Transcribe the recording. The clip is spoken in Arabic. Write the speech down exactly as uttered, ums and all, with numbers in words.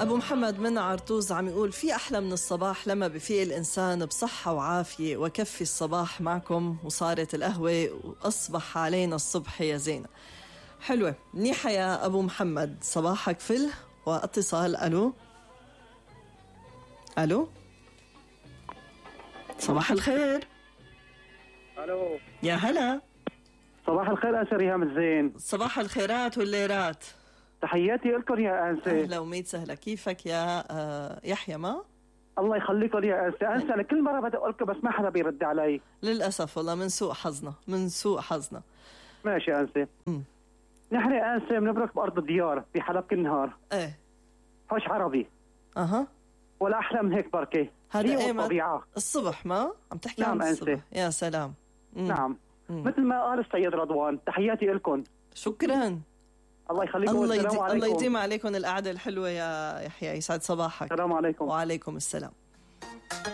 أبو محمد من عرطوز عم يقول في أحلى من الصباح لما بفيق الإنسان بصحة وعافية، وكفي الصباح معكم وصارت القهوة وأصبح علينا الصبح يا زينة. حلوة منيحة يا أبو محمد، صباحك فل. واتصال. ألو ألو صباح الخير. ألو يا هلا. صباح الخير أنسة ريهام الزين. صباح الخيرات والليرات. تحياتي لكم يا أنسة. أهلا وميت سهلة، كيفك يا آه يحيى؟ ما الله يخليكم يا أنسة. أنسة أنا كل مرة بدي أقول لكم بس ما حدا بيرد علي للأسف، والله من سوء حظنا من سوء حظنا. ماشي يا أنسة. نحن يا أنسة بنبرك بأرض الديار في حلب كل نهار. ايه حوش عربي. اها ولا أحلى من هيك بركة. هذا ايه الطبيعة الصبح ما عم تحكي نعم عن الصبح. يا سلام. مم. نعم مم. مثل ما قال السيد رضوان، تحياتي لكم. شكرا. الله يخليكم. الله السلام يدي... عليكم. الله يديم عليكم القعدة الحلوة يا يحيى، يسعد صباحك. السلام عليكم. وعليكم السلام.